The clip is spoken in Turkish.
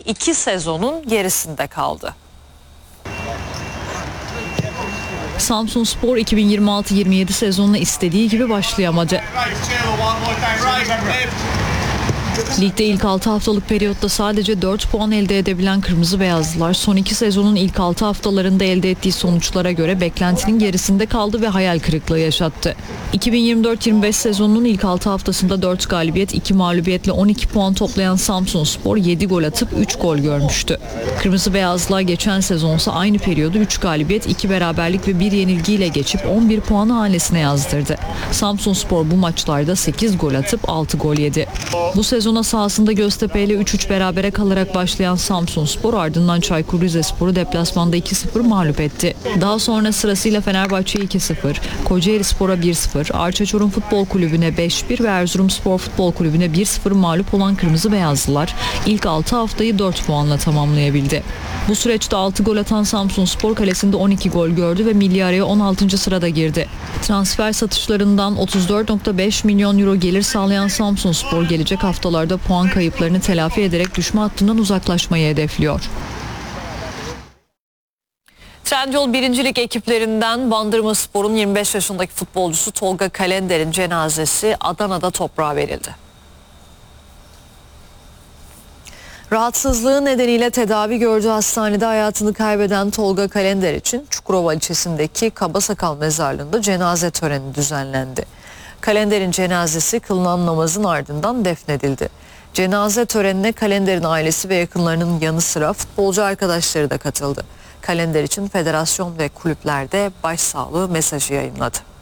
2 sezonun gerisinde kaldı. Samsunspor 2026-27 sezonuna istediği gibi başlayamadı. Ligde ilk 6 haftalık periyotta sadece 4 puan elde edebilen Kırmızı Beyazlılar son 2 sezonun ilk 6 haftalarında elde ettiği sonuçlara göre beklentinin gerisinde kaldı ve hayal kırıklığı yaşattı. 2024-25 sezonunun ilk 6 haftasında 4 galibiyet, 2 mağlubiyetle 12 puan toplayan Samsunspor 7 gol atıp 3 gol görmüştü. Kırmızı Beyazlılar geçen sezonsa aynı periyodu 3 galibiyet, 2 beraberlik ve 1 yenilgiyle geçip 11 puanı hanesine yazdırdı. Samsunspor bu maçlarda 8 gol atıp 6 gol yedi. Bu sezona sahasında Göztepe ile 3-3 berabere kalarak başlayan Samsunspor ardından Çaykur Rizespor'u deplasmanda 2-0 mağlup etti. Daha sonra sırasıyla Fenerbahçe'ye 2-0, Kocaelispor'a 1-0, Arçaçorun Futbol Kulübü'ne 5-1 ve Erzurumspor Futbol Kulübü'ne 1-0 mağlup olan Kırmızı Beyazlılar ilk 6 haftayı 4 puanla tamamlayabildi. Bu süreçte 6 gol atan Samsunspor kalesinde 12 gol gördü ve milli araya 16. sırada girdi. Transfer satışlarından 34,5 milyon euro gelir sağlayan Samsunspor gelecek haftalarda puan kayıplarını telafi ederek düşme hattından uzaklaşmayı hedefliyor. Trendyol 1. Lig ekiplerinden Bandırmaspor'un 25 yaşındaki futbolcusu Tolga Kalender'in cenazesi Adana'da toprağa verildi. Rahatsızlığı nedeniyle tedavi gördüğü hastanede hayatını kaybeden Tolga Kalender için Çukurova ilçesindeki Kabasakal mezarlığında cenaze töreni düzenlendi. Kalender'in cenazesi kılınan namazın ardından defnedildi. Cenaze törenine Kalender'in ailesi ve yakınlarının yanı sıra futbolcu arkadaşları da katıldı. Kalender için federasyon ve kulüplerde başsağlığı mesajı yayınladı.